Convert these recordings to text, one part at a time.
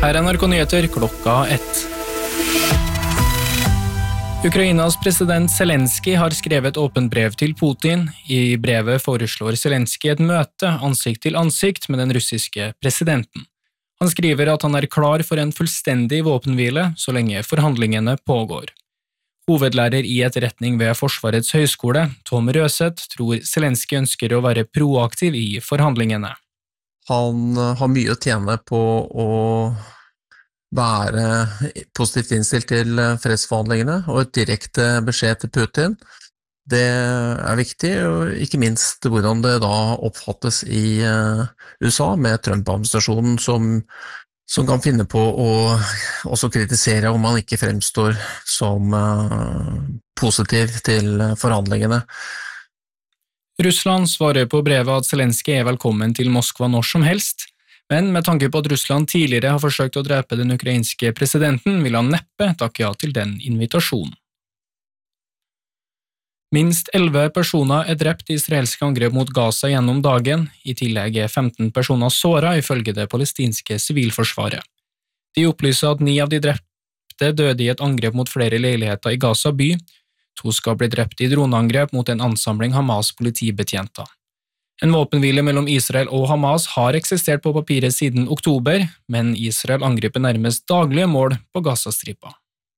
Her NRK Nyheter klokka 1. Ukrainas president Zelensky har skrevet åpent brev til Putin. I brevet foreslår Zelensky et møte ansikt til ansikt med den russiske presidenten. Han skriver at han er klar for en fullstendig våpenhvile så lenge forhandlingene pågår. Hovedlærer i etterretning ved Forsvarets høyskole, Tom Røseth, tror Zelensky ønsker å være proaktiv i forhandlingene. Han har mye å tjene på å være positivt innstilt til fredsforhandlingene, og et direkte beskjed til Putin. Det er viktig, og ikke minst hvordan det da oppfattes i USA med Trump-administrasjonen som kan finne på å også kritisere om man ikke fremstår som positiv til forhandlingene. Russland svarer på brevet at Zelensky er velkommen til Moskva når som helst, men med tanke på at Russland tidligere har forsøkt å drepe den ukrainske presidenten, vil han neppe takke ja til den invitasjonen. Minst 11 personer er drept i israelske angrep mot Gaza gjennom dagen, i tillegg er 15 personer såret ifølge det palestinske sivilforsvaret. De opplyser at 9 av de drepte døde i et angrep mot flere leiligheter i Gaza by. 2 skal bli drept i droneangrep mot en ansamling Hamas politibetjenter. En våpenhvile mellom Israel og Hamas har eksistert på papiret siden oktober, men Israel angriper nærmest daglige mål på Gazastripa.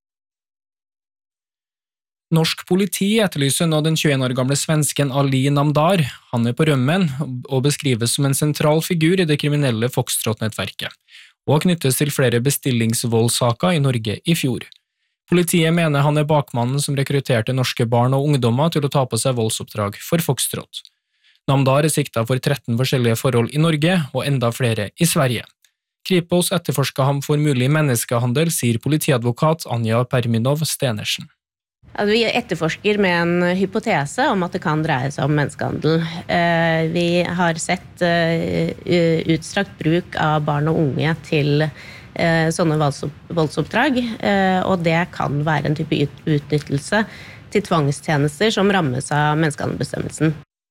Norsk politi etterlyser nå den 21 år gamle svensken Ali Namdar. Han er på rømmen og beskrives som en sentral figur i det kriminelle Foxtrot-nettverket, og knyttes til flere bestillingsvoldssaker i Norge i fjor. Politiet mener han er bakmannen som rekrutterte norske barn og ungdommer til å ta på seg voldsoppdrag for Foxtrot. Namdar er siktet for 13 forskjellige forhold i Norge og enda flere i Sverige. Kripos etterforsker ham for mulig menneskehandel, sier politiadvokat Anja Perminov Stenersen. Vi etterforsker med en hypotese om at det kan dreie seg om menneskehandel. Vi har sett utstrakt bruk av barn og unge til sånne voldsoppdrag, og det kan være en type utnyttelse til tvangstjenester som rammes av menneskehandelbestemmelsen.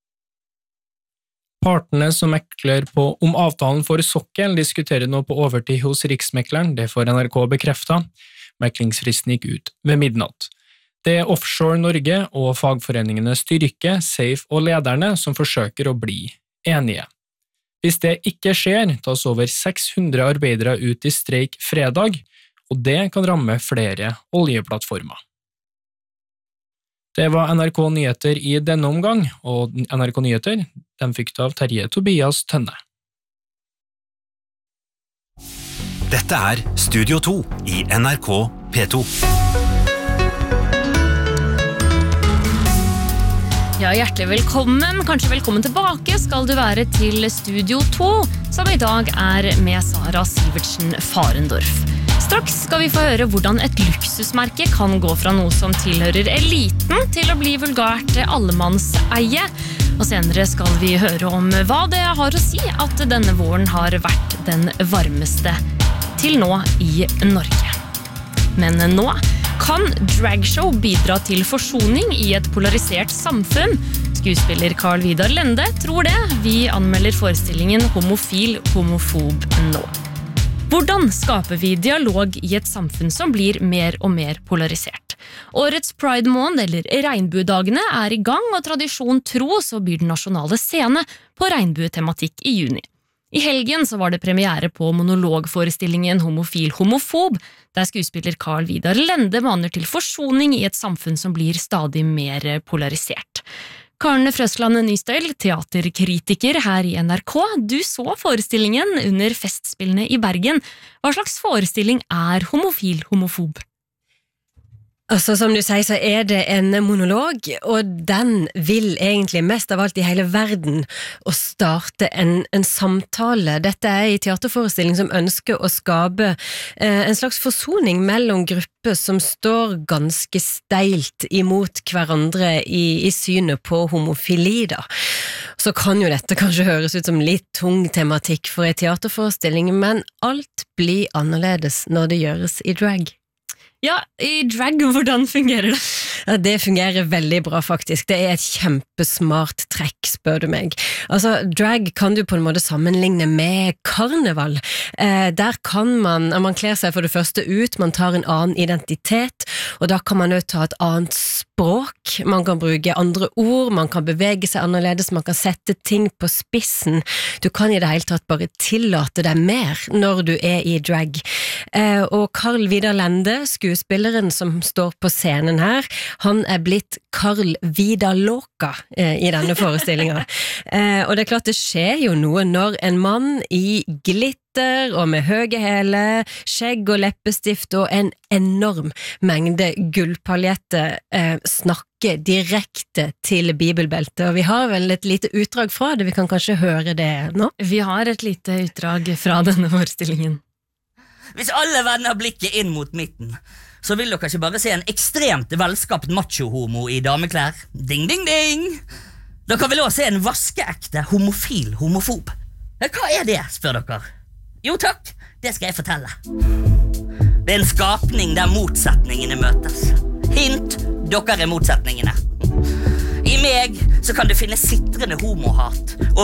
Partene som mekler om avtalen for sokkel diskuterer nå på overtid hos Riksmekleren, det får NRK bekreftet. Meklingsfristen gikk ut ved midnatt. Det er Offshore Norge og fagforeningene Styrke, Safe og Lederne som forsøker å bli enige. Hvis det ikke skjer, tas over 600 arbeidere ut i streik fredag, og det kan ramme flere oljeplattformer. Det var NRK Nyheter i denne omgang, og NRK Nyheter fikk du av Terje Tobias Tønne. Dette er Studio 2 i NRK P2. Ja, hjertelig velkommen, kanskje velkommen tilbake skal du være til Studio 2, som i dag er med Sara Sivertsen Farendorf. Straks skal vi få høre hvordan et luksusmerke kan gå fra noe som tilhører eliten til å bli vulgært allemannseie. Og senere skal vi høre om hva det har å si at denne våren har vært den varmeste til nå i Norge. Men nå kan dragshow bidra til forsoning i et polarisert samfunn? Skuespiller Carl Vidar Lende tror det. Vi anmelder forestillingen Homofil homofob nå. Hvordan skaper vi dialog i et samfunn som blir mer og mer polarisert? Årets Pride Måned, eller Regnbuedagene, er i gang, og tradisjon tro så byr den nasjonale scene på regnbuetematikk i juni. I helgen så var det premiere på monologforestillingen Homofil homofob, der skuespiller Carl Vidar Lende maner til forsoning i et samfunn som blir stadig mer polarisert. Karen Frøsland Nystøyl, teaterkritiker her i NRK, du så forestillingen under festspillene i Bergen. Hva slags forestilling er Homofil homofob? Altså, som du sier, så er det en monolog, og den vil egentlig mest av alt i hele verden å starte en samtale. Dette er en teaterforestilling som ønsker å skape en slags forsoning mellom grupper som står ganske steilt imot hverandre i synet på homofili, da. Så kan jo dette kanskje høres ut som litt tung tematikk for en teaterforestilling, men alt blir annerledes når det gjøres i drag. Ja, i drag, hvordan fungerer det? Ja, det fungerer veldig bra faktisk. Det er et kjempesmart trekk, spør du meg. Altså, drag kan du på en måte sammenligne med karneval. Der kan man kler seg for det første ut, man tar en annen identitet, og da kan man jo ta et annet språk, man kan bruke andre ord, man kan bevege seg annerledes, man kan sette ting på spissen. Du kan i det hele tatt bare tillate deg mer når du i drag. Og Carl Vidar Lende, skuespilleren som står på scenen her, han blitt Carl Vidar Låka i denne forestillingen. Og det klart det skjer jo noe når en mann i glitter og med høye hæle, skjegg og leppestift og en enorm mengde gullpaljetter snakker direkte til bibelbeltet, og vi har vel et lite utdrag fra det, vi kan kanskje høre det nå? Vi har et lite utdrag fra denne forestillingen. Hvis alle vender blikket inn mot midten, så vil dere ikke bare se en ekstremt velskapt macho-homo i dameklær. Ding, ding, ding! Dere vil også se en vaskeekte homofil homofob. Hva det, spør dere? Jo takk, det skal jeg fortelle. Det en skapning der motsetningene møtes. Hint, dere motsetningene. I meg så kan du finne sitrende homohat og